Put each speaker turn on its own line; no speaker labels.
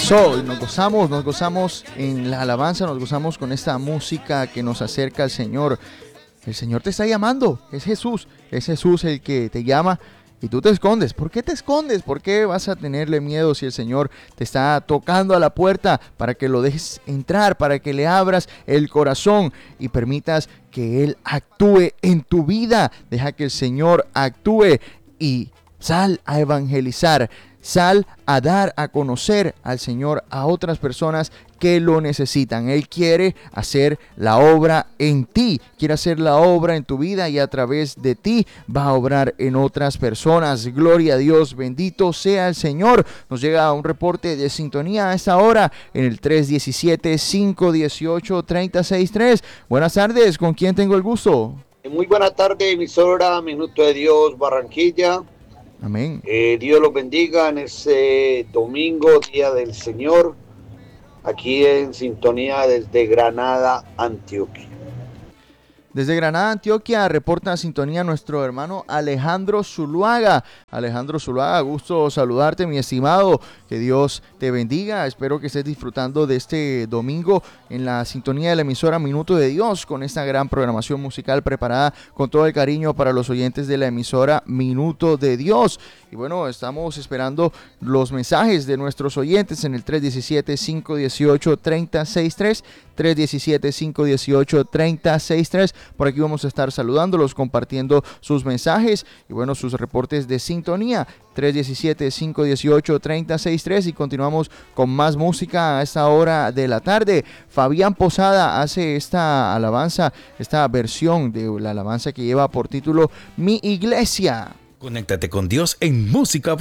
Eso, nos gozamos en la alabanza, nos gozamos con esta música que nos acerca al Señor. El Señor te está llamando, es Jesús el que te llama y tú te escondes. ¿Por qué te escondes? ¿Por qué vas a tenerle miedo si el Señor te está tocando a la puerta para que lo dejes entrar, para que le abras el corazón y permitas que Él actúe en tu vida? Deja que el Señor actúe y sal a evangelizar. Sal a dar a conocer al Señor a otras personas que lo necesitan. Él quiere hacer la obra en ti, quiere hacer la obra en tu vida y a través de ti va a obrar en otras personas. Gloria a Dios, bendito sea el Señor. Nos llega un reporte de sintonía a esta hora en el 317-518-363. Buenas tardes, ¿con quién tengo el gusto?
Muy buena tarde, emisora Minuto de Dios, Barranquilla.
Amén.
Dios los bendiga en ese domingo, Día del Señor, aquí en sintonía desde Granada, Antioquia.
Desde Granada, Antioquia, reporta sintonía nuestro hermano Alejandro Zuluaga. Alejandro Zuluaga, gusto saludarte, mi estimado. Que Dios te bendiga. Espero que estés disfrutando de este domingo en la sintonía de la emisora Minuto de Dios, con esta gran programación musical preparada con todo el cariño para los oyentes de la emisora Minuto de Dios. Y bueno, estamos esperando los mensajes de nuestros oyentes en el 317-518-363, 317-518-363. Por aquí vamos a estar saludándolos, compartiendo sus mensajes y bueno, sus reportes de sintonía. 317-518-363 y continuamos con más música a esta hora de la tarde. Fabián Posada hace esta alabanza, esta versión de la alabanza que lleva por título Mi Iglesia.
Conéctate con Dios en música